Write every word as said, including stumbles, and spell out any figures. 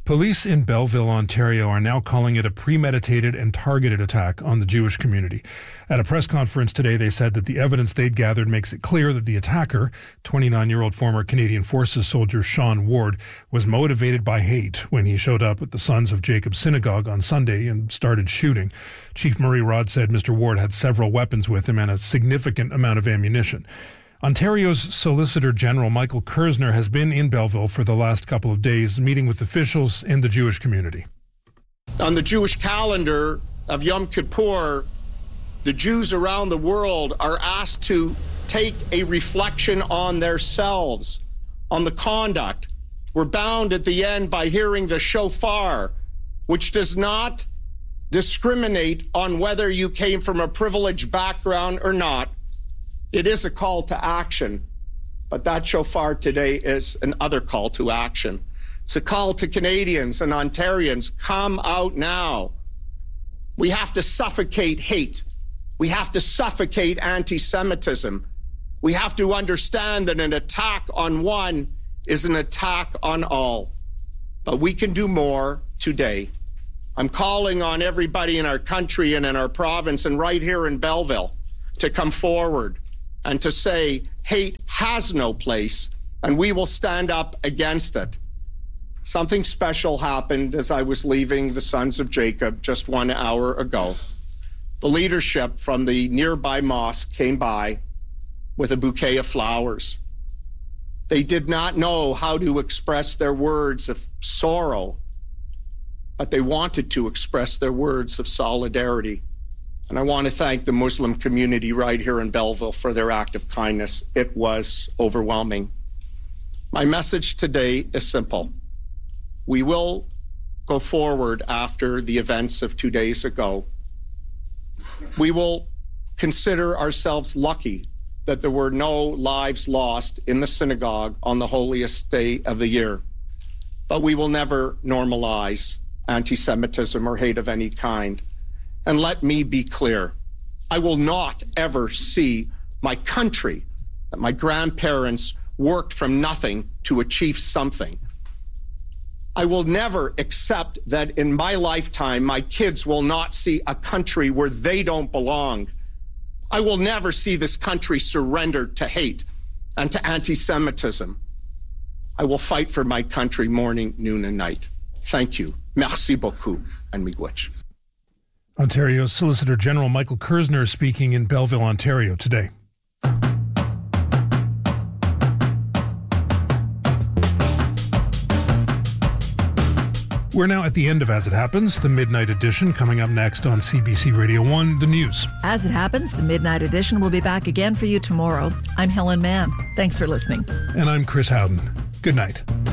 Police in Belleville, Ontario are now calling it a premeditated and targeted attack on the Jewish community. At a press conference today, they said that the evidence they'd gathered makes it clear that the attacker, twenty-nine-year-old former Canadian Forces soldier Sean Ward, was motivated by hate when he showed up at the Sons of Jacob Synagogue on Sunday and started shooting. Chief Murray Rod said Mister Ward had several weapons with him and a significant amount of ammunition. Ontario's Solicitor General Michael Kerzner has been in Belleville for the last couple of days, meeting with officials in the Jewish community. On the Jewish calendar of Yom Kippur, the Jews around the world are asked to take a reflection on themselves, on the conduct. We're bound at the end by hearing the shofar, which does not discriminate on whether you came from a privileged background or not. It is a call to action, but that shofar today is another call to action. It's a call to Canadians and Ontarians, come out now. We have to suffocate hate. We have to suffocate anti-Semitism. We have to understand that an attack on one is an attack on all. But we can do more today. I'm calling on everybody in our country and in our province and right here in Belleville to come forward and to say hate has no place, and we will stand up against it. Something special happened as I was leaving the Sons of Jacob just one hour ago. The leadership from the nearby mosque came by with a bouquet of flowers. They did not know how to express their words of sorrow, but they wanted to express their words of solidarity. And I want to thank the Muslim community right here in Belleville for their act of kindness. It was overwhelming. My message today is simple. We will go forward after the events of two days ago. We will consider ourselves lucky that there were no lives lost in the synagogue on the holiest day of the year. But we will never normalize anti-Semitism or hate of any kind. And let me be clear, I will not ever see my country, that my grandparents worked from nothing to achieve something. I will never accept that in my lifetime, my kids will not see a country where they don't belong. I will never see this country surrender to hate and to anti-Semitism. I will fight for my country morning, noon, and night. Thank you. Merci beaucoup, and miigwech. Ontario's Solicitor General Michael Kerzner speaking in Belleville, Ontario today. We're now at the end of As It Happens, the Midnight Edition, coming up next on C B C Radio one, The News. As It Happens, the Midnight Edition will be back again for you tomorrow. I'm Helen Mann. Thanks for listening. And I'm Chris Howden. Good night.